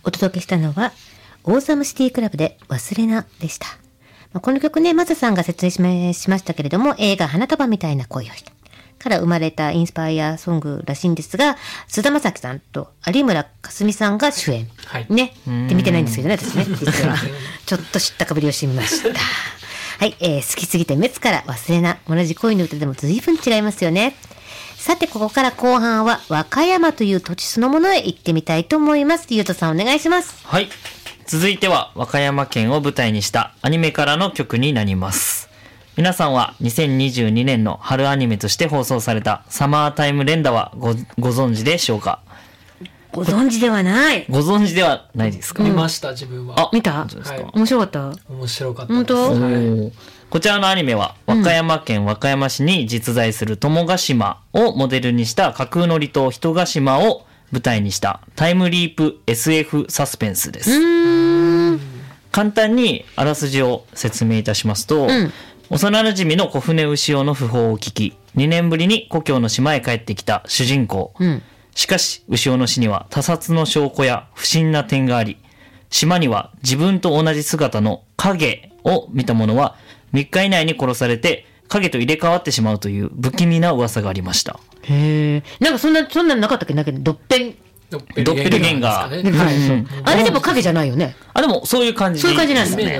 お届けしたのはオーサムシティクラブで忘れなでした。この曲ね、マサさんが説明しましたけれども、映画花束みたいな恋をしたから生まれたインスパイアソングらしいんですが、菅田将暉さんと有村架純さんが主演、はい、ねって見てないんですけどね、私ね、実はちょっと知ったかぶりをしてみましたはい、好きすぎて滅から忘れな、同じ恋の歌でも随分違いますよね。さてここから後半は和歌山という土地そのものへ行ってみたいと思います。ゆうとさんお願いします。 はい、続いては和歌山県を舞台にしたアニメからの曲になります。皆さんは2022年の春アニメとして放送されたサマータイム連打は ご存知でしょうか？ ご存知ではない。 ご存知ではないですか？ 見ました自分は。 あ、見た？面白かった？ 面白かったです。 本当？ はい、 こちらのアニメは和歌山県和歌山市に実在する友ヶ島をモデルにした架空の離島人ヶ島を舞台にしたタイムリープ SF サスペンスです。簡単にあらすじを説明いたしますと、幼馴染の小船牛尾の訃報を聞き2年ぶりに故郷の島へ帰ってきた主人公、しかし牛尾の死には他殺の証拠や不審な点があり、島には自分と同じ姿の影を見た者は3日以内に殺されて影と入れ替わってしまうという不気味な噂がありました。 へえ、なんかそんなのなかったっけ？だけどドッペルゲンガー、 あれでも影じゃないよね。 あ、でもそういう感じ、 そういう感じなんですね。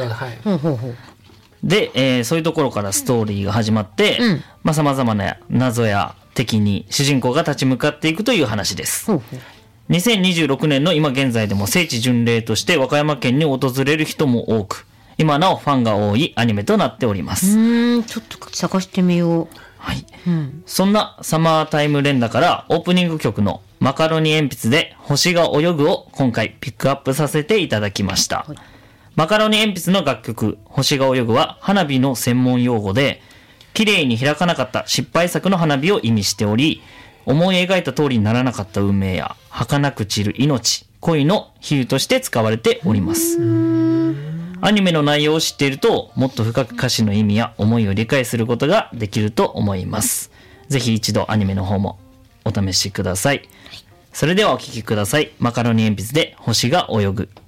で、そういうところからストーリーが始まって、様々な謎や敵に主人公が立ち向かっていくという話です。2026年の今現在でも聖地巡礼として和歌山県に訪れる人も多く、今なおファンが多いアニメとなっております。 ちょっと探してみよう。 はい、そんなサマータイム連打からオープニング曲のマカロニ鉛筆で星が泳ぐを今回ピックアップさせていただきました。マカロニ鉛筆の楽曲星が泳ぐは花火の専門用語で、綺麗に開かなかった失敗作の花火を意味しており、思い描いた通りにならなかった運命や儚く散る命、恋の比喩として使われております。アニメの内容を知っているともっと深く歌詞の意味や思いを理解することができると思います。ぜひ一度アニメの方もお試しください。それではお聴きください。マカロニ鉛筆で星が泳ぐ。